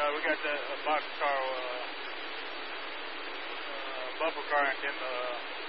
we got that box car, bumper car, and then